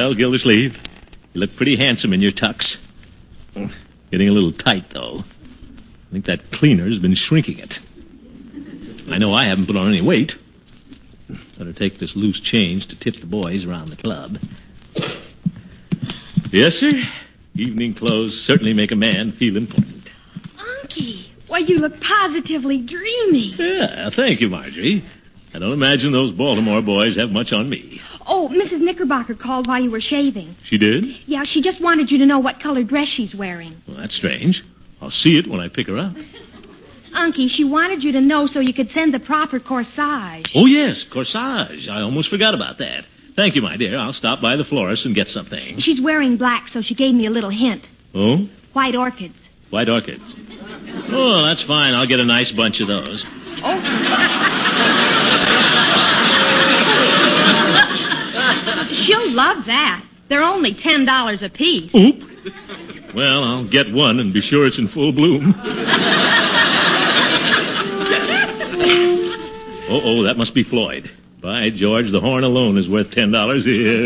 Well, Gildersleeve, you look pretty handsome in your tux. Getting a little tight, though. I think that cleaner's been shrinking it. I know I haven't put on any weight. Better take this loose change to tip the boys around the club. Yes, sir. Evening clothes certainly make a man feel important. Unky, why, you look positively dreamy. Yeah, thank you, Marjorie. I don't imagine those Baltimore boys have much on me. Oh, Mrs. Knickerbocker called while you were shaving. She did? Yeah, she just wanted you to know what color dress she's wearing. Well, that's strange. I'll see it when I pick her up. Unky, she wanted you to know so you could send the proper corsage. Oh, yes, corsage. I almost forgot about that. Thank you, my dear. I'll stop by the florist and get something. She's wearing black, so she gave me a little hint. Oh? White orchids. White orchids. Oh, that's fine. I'll get a nice bunch of those. Oh. She'll love that. They're only $10 a piece. Oop. Well, I'll get one and be sure it's in full bloom. Oh, that must be Floyd. By George, the horn alone is worth $10 here.